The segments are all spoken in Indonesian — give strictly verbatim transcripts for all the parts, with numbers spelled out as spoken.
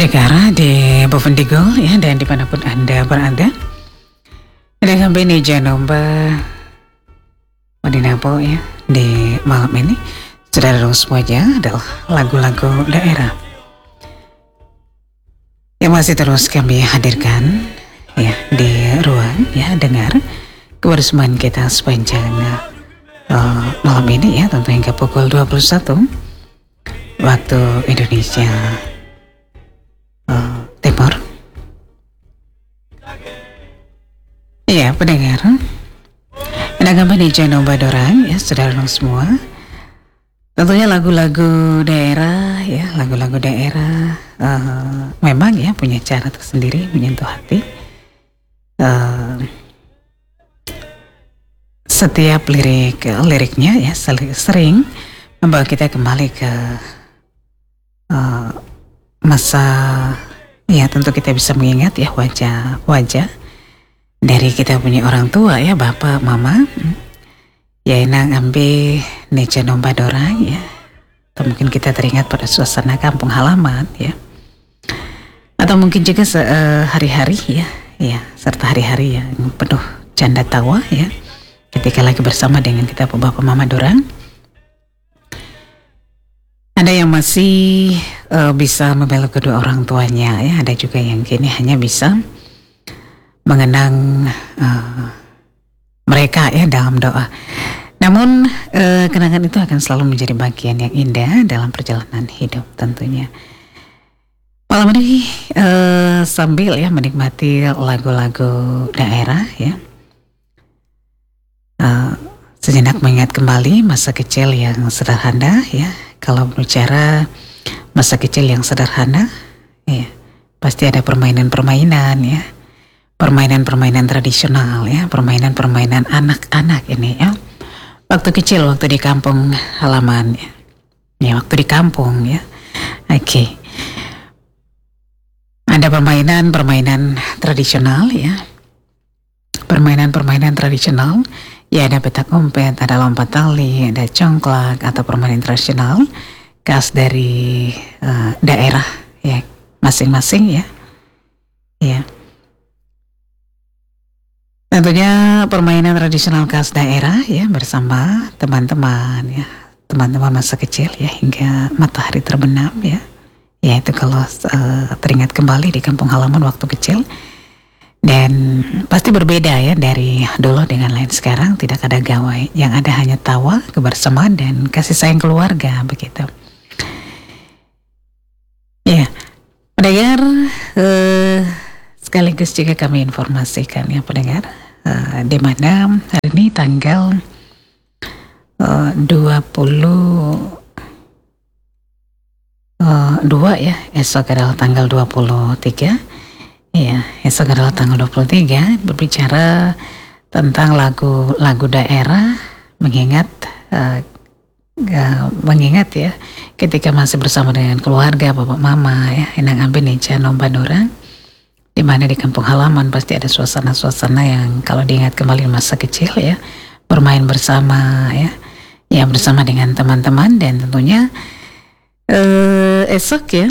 Pendengar di Bovendigul ya, dan dimanapun Anda berada, ada sampai nih Janomba Madinapo ya di malam ini. Saudara semuanya adalah lagu-lagu daerah yang masih terus kami hadirkan ya di ruang ya dengar kebersamaan kita sepanjang uh, malam ini ya, tentu hingga pukul dua puluh satu waktu Indonesia uh, Timur. Iya pendengar, Anda kembali di Janomba Dorang ya saudara semua. Tentunya lagu-lagu daerah ya, lagu-lagu daerah uh, memang ya punya cara tersendiri menyentuh hati. Uh, setiap lirik liriknya ya sering membawa kita kembali ke uh, masa ya, tentu kita bisa mengingat ya wajah-wajah dari kita punya orang tua ya, bapak, mama. Ya enang ambe neja nomba dorang ya, atau mungkin kita teringat pada suasana kampung halaman ya, atau mungkin juga se- uh, hari-hari ya, ya serta hari-hari yang penuh canda tawa ya, ketika lagi bersama dengan kita bapak mama dorang. Ada yang masih uh, bisa memeluk kedua orang tuanya ya, ada juga yang kini hanya bisa mengenang uh, mereka ya dalam doa. Namun eh, kenangan itu akan selalu menjadi bagian yang indah dalam perjalanan hidup tentunya. Malam ini eh, sambil ya menikmati lagu-lagu daerah ya, eh, sejenak mengingat kembali masa kecil yang sederhana ya. Kalau berbicara masa kecil yang sederhana ya, pasti ada permainan-permainan ya, permainan-permainan tradisional ya, permainan-permainan anak-anak ini ya. Waktu kecil, waktu di kampung halaman ya, ya waktu di kampung ya. Oke, okay. Ada permainan-permainan tradisional ya, permainan-permainan tradisional ya, ada petak umpet, ada lompat tali, ada congklak, atau permainan tradisional khas dari uh, daerah ya masing-masing ya, ya. Tentunya permainan tradisional khas daerah ya, bersama teman-teman ya, teman-teman masa kecil ya, hingga matahari terbenam ya. Ya itu kalau uh, teringat kembali di kampung halaman waktu kecil. Dan pasti berbeda ya dari dulu dengan lain sekarang. Tidak ada gawai, yang ada hanya tawa, kebersamaan, dan kasih sayang keluarga begitu. Ya, pendengar, uh, sekaligus juga kami informasikan ya pendengar, uh, di mana hari ini tanggal uh, dua puluh dua ya, esok adalah tanggal dua puluh tiga ya, esok adalah tanggal dua puluh tiga, berbicara tentang lagu-lagu daerah, mengingat uh, uh, mengingat ya ketika masih bersama dengan keluarga, bapak mama ya, enang ambe neja nomba dorang, di mana di kampung halaman pasti ada suasana-suasana yang kalau diingat kembali masa kecil ya, bermain bersama ya, ya bersama dengan teman-teman. Dan tentunya eh, esok ya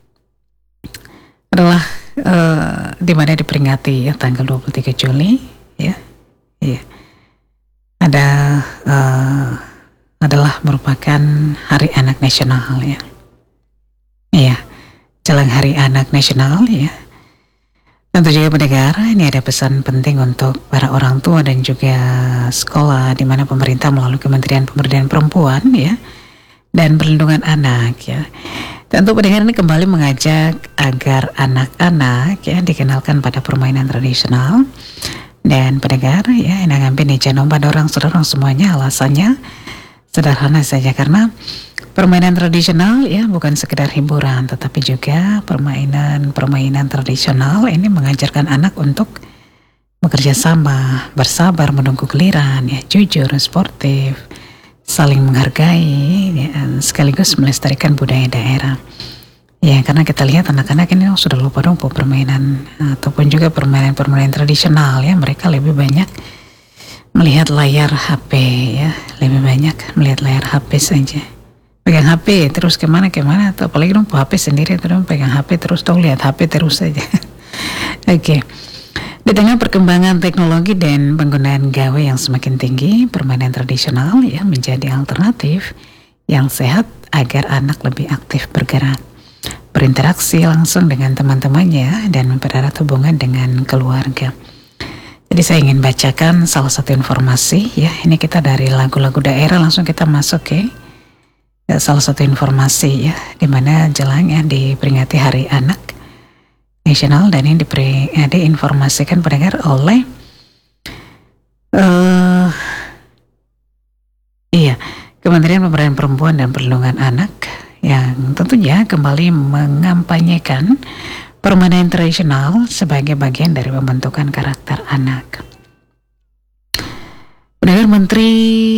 adalah eh, di mana diperingati ya tanggal dua puluh tiga Juli ya, ya ada eh, adalah merupakan Hari Anak Nasional ya, ya jelang Hari Anak Nasional ya. Tentu juga pendengar, ini ada pesan penting untuk para orang tua dan juga sekolah, di mana pemerintah melalui Kementerian Pemberdayaan Perempuan ya dan Perlindungan Anak ya. Tentu pendengar ini kembali mengajak agar anak-anak ya dikenalkan pada permainan tradisional. Dan pendengar ya, enang ambe neja nomba dorang saudara semuanya, alasannya sederhana saja, karena permainan tradisional ya bukan sekedar hiburan, tetapi juga permainan-permainan tradisional ini mengajarkan anak untuk bekerja sama, bersabar menunggu giliran ya, jujur, sportif, saling menghargai ya, sekaligus melestarikan budaya daerah. Ya karena kita lihat anak-anak ini oh, sudah lupa dong permainan ataupun juga permainan-permainan tradisional ya, mereka lebih banyak melihat layar H P ya, lebih banyak melihat layar H P saja. pegang H P terus kemana kemana, atau apalagi dong H P sendiri terus pegang H P terus dong lihat H P terus saja. Oke. Okay. Di tengah perkembangan teknologi dan penggunaan gawai yang semakin tinggi, permainan tradisional ya menjadi alternatif yang sehat agar anak lebih aktif bergerak, berinteraksi langsung dengan teman-temannya, dan mempererat hubungan dengan keluarga. Jadi saya ingin bacakan salah satu informasi ya. Ini kita dari lagu-lagu daerah, langsung kita masuk ya. Salah satu informasi ya, di mana jelang ya diperingati Hari Anak Nasional, dan ini diperi, ya, diinformasikan pendengar oleh uh, iya Kementerian Pemberdayaan Perempuan dan Perlindungan Anak, yang tentunya kembali mengampanyekan permainan tradisional sebagai bagian dari pembentukan karakter anak. Perdana Menteri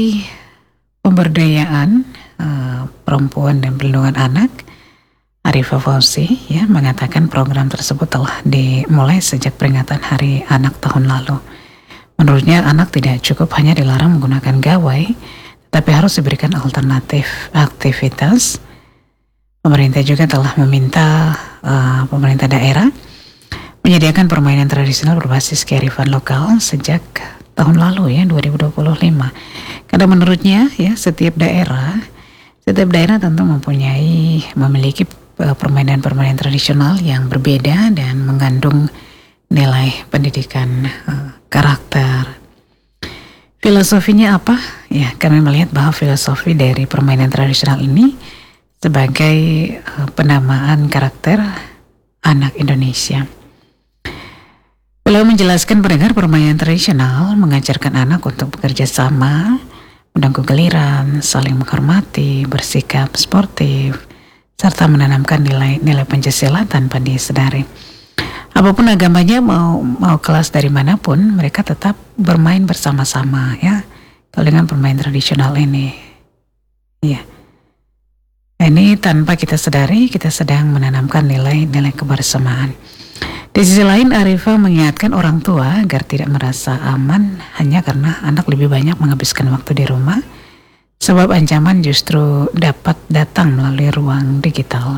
Pemberdayaan uh, Perempuan dan Perlindungan Anak Arifah Fauzi ya mengatakan program tersebut telah dimulai sejak peringatan Hari Anak tahun lalu. Menurutnya anak tidak cukup hanya dilarang menggunakan gawai, tapi harus diberikan alternatif aktivitas. Pemerintah juga telah meminta uh, pemerintah daerah menyediakan permainan tradisional berbasis kearifan lokal sejak tahun lalu ya, dua ribu dua puluh lima. Karena menurutnya ya setiap daerah setiap daerah tentu mempunyai memiliki uh, permainan-permainan tradisional yang berbeda dan mengandung nilai pendidikan uh, karakter. Filosofinya apa? Ya, kami melihat bahwa filosofi dari permainan tradisional ini sebagai uh, penamaan karakter anak Indonesia. Beliau menjelaskan pendengar permainan tradisional mengajarkan anak untuk bekerja sama, mendengku giliran, saling menghormati, bersikap sportif, serta menanamkan nilai-nilai Pancasila tanpa disadari. Apapun agamanya, mau mau kelas dari manapun, mereka tetap bermain bersama-sama ya. Kalau dengan permainan tradisional ini, ya, ini tanpa kita sadari kita sedang menanamkan nilai-nilai kebersamaan. Di sisi lain, Arifah mengingatkan orang tua agar tidak merasa aman hanya karena anak lebih banyak menghabiskan waktu di rumah, sebab ancaman justru dapat datang melalui ruang digital.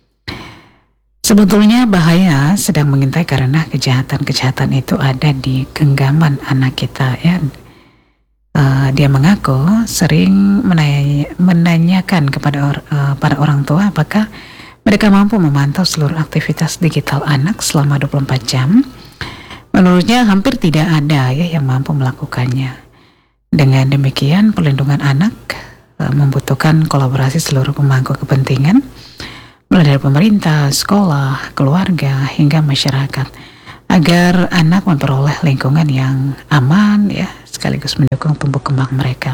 Sebetulnya bahaya sedang mengintai karena kejahatan-kejahatan itu ada di genggaman anak kita ya. Uh, dia mengaku sering menanya, menanyakan kepada or, uh, para orang tua apakah mereka mampu memantau seluruh aktivitas digital anak selama dua puluh empat jam. Menurutnya hampir tidak ada ya yang mampu melakukannya. Dengan demikian, perlindungan anak uh, membutuhkan kolaborasi seluruh pemangku kepentingan, mulai dari pemerintah, sekolah, keluarga, hingga masyarakat, agar anak memperoleh lingkungan yang aman ya, sekaligus mendukung tumbuh kembang mereka.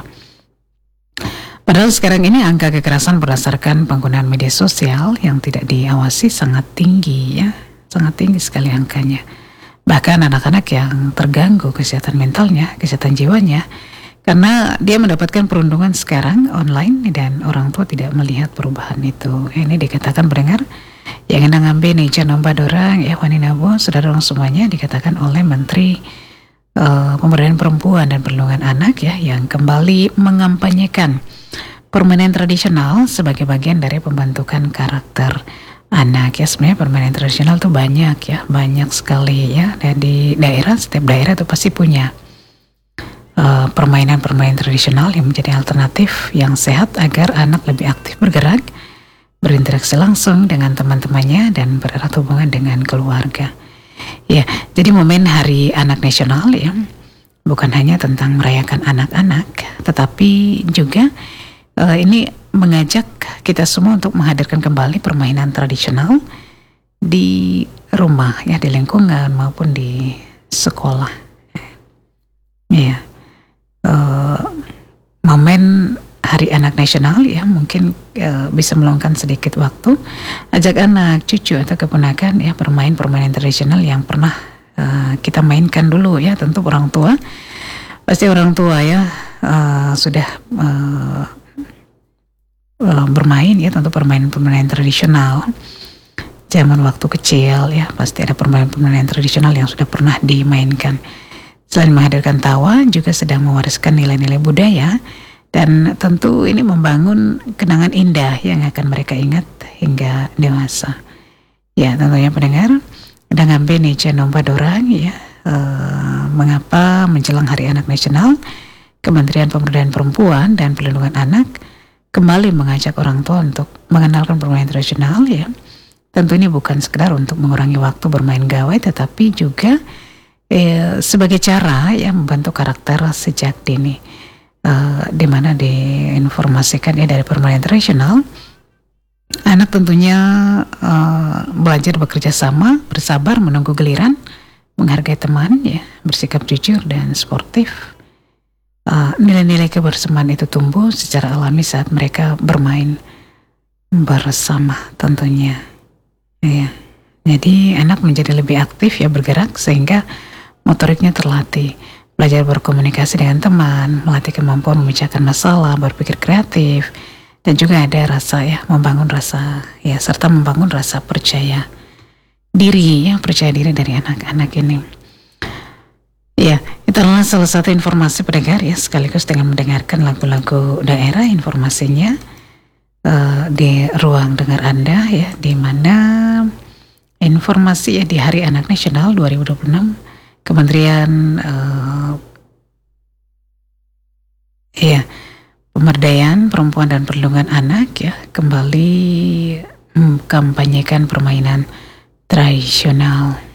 Padahal sekarang ini angka kekerasan berdasarkan penggunaan media sosial yang tidak diawasi sangat tinggi ya, sangat tinggi sekali angkanya. Bahkan anak-anak yang terganggu kesehatan mentalnya, kesehatan jiwanya, karena dia mendapatkan perundungan sekarang online dan orang tua tidak melihat perubahan itu. Ini dikatakan pendengar yang hendak ngambil neja nomba dorang ya wani nabo saudara orang semuanya, dikatakan oleh Menteri uh, Pemberdayaan Perempuan dan Perlindungan Anak ya, yang kembali mengampanyekan permainan tradisional sebagai bagian dari pembentukan karakter anak ya. Sebenarnya permainan tradisional tuh banyak ya, banyak sekali ya. Dan di daerah, setiap daerah tuh pasti punya Uh, permainan-permainan tradisional yang menjadi alternatif yang sehat agar anak lebih aktif bergerak, berinteraksi langsung dengan teman-temannya, dan bererat hubungan dengan keluarga. Ya, jadi momen Hari Anak Nasional ya bukan hanya tentang merayakan anak-anak, tetapi juga uh, ini mengajak kita semua untuk menghadirkan kembali permainan tradisional di rumah ya, di lingkungan maupun di sekolah. Ya. Uh, momen Hari Anak Nasional ya mungkin uh, bisa meluangkan sedikit waktu, ajak anak, cucu atau keponakan ya bermain permainan tradisional yang pernah uh, kita mainkan dulu ya. Tentu orang tua, pasti orang tua ya uh, sudah uh, uh, bermain ya, tentu permainan-permainan tradisional zaman waktu kecil ya, pasti ada permainan-permainan tradisional yang sudah pernah dimainkan. Selain menghadirkan tawa, juga sedang mewariskan nilai-nilai budaya Dan tentu ini membangun kenangan indah yang akan mereka ingat hingga dewasa. Ya, tentunya pendengar, dengan Beni Nomba Dorang ya, eh, mengapa menjelang Hari Anak Nasional, Kementerian Pemberdayaan Perempuan dan Perlindungan Anak kembali mengajak orang tua untuk mengenalkan permainan tradisional ya. Tentu ini bukan sekedar untuk mengurangi waktu bermain gawai, tetapi juga eh, sebagai cara ya membantu karakter sejak dini. Uh, di mana diinformasikan ya dari permainan tradisional, anak tentunya uh, belajar bekerja sama, bersabar, menunggu giliran, menghargai teman, ya, bersikap jujur dan sportif. Uh, nilai-nilai kebersamaan itu tumbuh secara alami saat mereka bermain bersama tentunya. Ya. Jadi anak menjadi lebih aktif ya, bergerak sehingga motoriknya terlatih. Belajar berkomunikasi dengan teman, melatih kemampuan memecahkan masalah, berpikir kreatif, dan juga ada rasa ya, membangun rasa ya, serta membangun rasa percaya diri ya, percaya diri dari anak-anak ini. Ya, itu adalah salah satu informasi pendengar ya, sekaligus dengan mendengarkan lagu-lagu daerah informasinya uh, di ruang dengar Anda ya, di mana informasi ya di Hari Anak Nasional dua ribu dua puluh enam. Kementerian uh, ya Pemberdayaan Perempuan dan Perlindungan Anak ya kembali mengkampanyekan permainan tradisional.